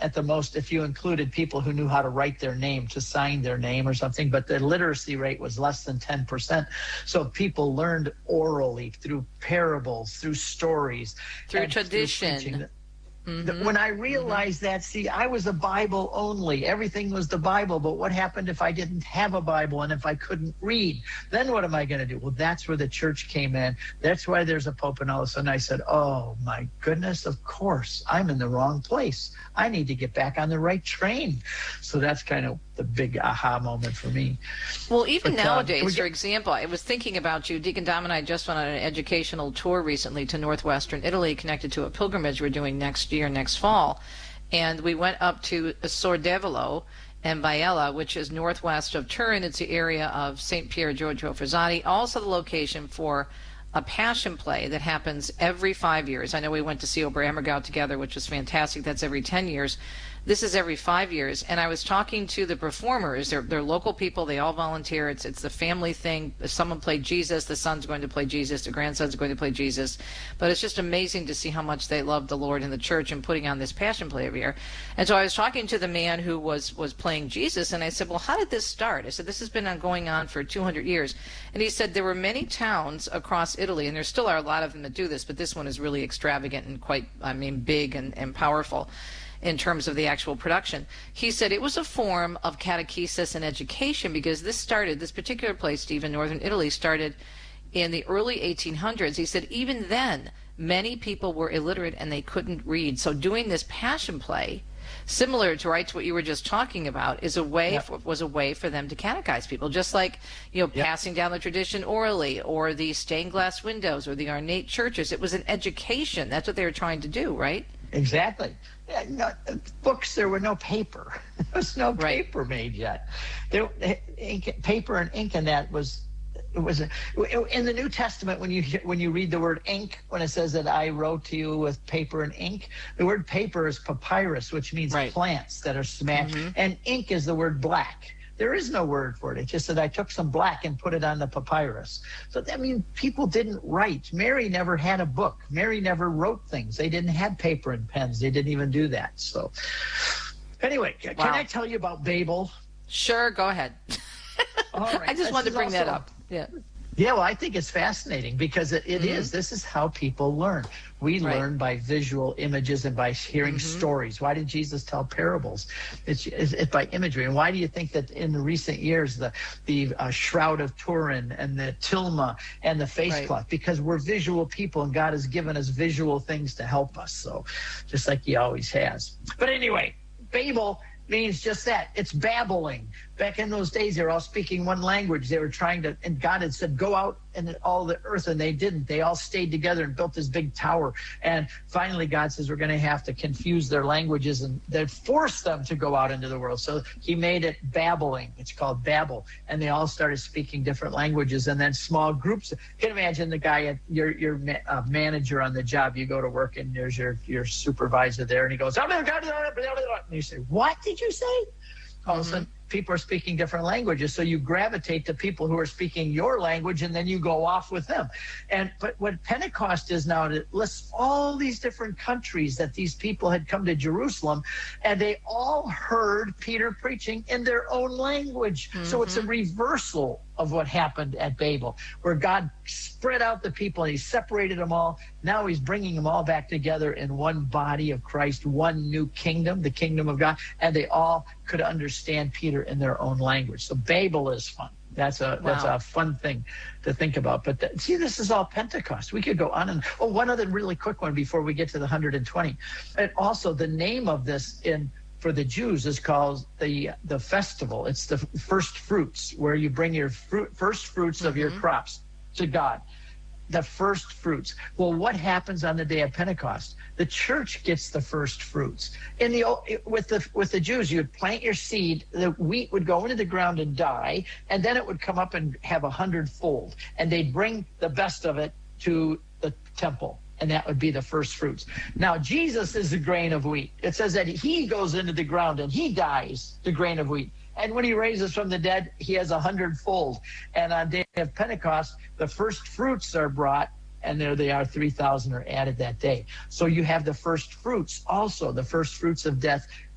at the most if you included people who knew how to write their name, to sign their name or something, but the literacy rate was less than 10%. So people learned orally through parables, through stories, through tradition. Through when I realized that, see, I was a Bible only. Everything was the Bible. But what happened if I didn't have a Bible and if I couldn't read? Then what am I going to do? Well, that's where the church came in. That's why there's a pope. And all of a sudden I said, oh, my goodness, of course, I'm in the wrong place. I need to get back on the right train. So that's kind of the big aha moment for me. Well, even nowadays, for example, I was thinking about you. Deacon Dom and I just went on an educational tour recently to northwestern Italy, connected to a pilgrimage we're doing next fall. And we went up to Sordevolo and Biella, which is northwest of Turin. It's the area of St. Pier Giorgio Frassati, also the location for a passion play that happens every 5 years. I know we went to see Oberammergau together, which was fantastic. That's every 10 years. This is every 5 years. And I was talking to the performers. They're local people. They all volunteer. It's the family thing. If someone played Jesus, the son's going to play Jesus, the grandson's going to play Jesus. But it's just amazing to see how much they love the Lord and the church and putting on this passion play every year. And so I was talking to the man who was playing Jesus, and I said, well, how did this start? I said, this has been going on for 200 years. And he said there were many towns across Italy, and there still are a lot of them that do this, but this one is really extravagant and quite, big and powerful in terms of the actual production. He said it was a form of catechesis and education, because this particular place, Steve, in northern Italy, started in the early 1800s. He said even then, many people were illiterate and they couldn't read. So doing this passion play, similar to what you were just talking about, was a way for them to catechize people, just like passing down the tradition orally, or the stained glass windows, or the ornate churches. It was an education. That's what they were trying to do, right? Exactly. Yeah, books, there were no paper. There was no paper made yet. Paper and ink, and that was in the New Testament. When you read the word ink, when it says that I wrote to you with paper and ink, the word paper is papyrus, which means plants that are smashed, and ink is the word black. There is no word for it. It's just that I took some black and put it on the papyrus. So, people didn't write. Mary never had a book. Mary never wrote things. They didn't have paper and pens. They didn't even do that. So, anyway, can I tell you about Babel? Sure, go ahead. All right. I just wanted to bring that up. Yeah. Yeah, well, I think it's fascinating because it is. This is how people learn. We learn by visual images and by hearing stories. Why did Jesus tell parables? It's by imagery. And why do you think that in the recent years, the Shroud of Turin and the tilma and the face cloth? Because we're visual people, and God has given us visual things to help us. So just like he always has. But anyway, Babel means just that. It's babbling. Back in those days, they were all speaking one language. They were trying to, and God had said, go out in all the earth, and they didn't. They all stayed together and built this big tower. And finally, God says, we're going to have to confuse their languages and then force them to go out into the world. So he made it babbling. It's called Babel. And they all started speaking different languages, and then small groups. You can imagine the guy at your manager on the job. You go to work, and there's your supervisor there, and he goes, and you say, what did you say? All of a sudden, people are speaking different languages, so you gravitate to people who are speaking your language, and then you go off with them. But what Pentecost is now, it lists all these different countries that these people had come to Jerusalem, and they all heard Peter preaching in their own language. So it's a reversal of what happened at Babel, where God spread out the people and he separated them all. Now he's bringing them all back together in one body of Christ, one new kingdom, the kingdom of God, and they all could understand Peter in their own language. So Babel is fun. That's a fun thing to think about. But see, this is all Pentecost. We could go on and one other really quick one before we get to the 120. And also the name of this for the Jews is called the festival. It's the first fruits, where you bring your first fruits of your crops to God. The first fruits. Well, what happens on the day of Pentecost? The church gets the first fruits. With the Jews, you would plant your seed, the wheat would go into the ground and die, and then it would come up and have 100-fold. And they'd bring the best of it to the temple, and that would be the first fruits. Now, Jesus is the grain of wheat. It says that he goes into the ground and he dies, the grain of wheat. And when he raises from the dead, he has 100-fold. And on the day of Pentecost, the first fruits are brought, and there they are, 3,000 are added that day. So you have the first fruits also, the first fruits of death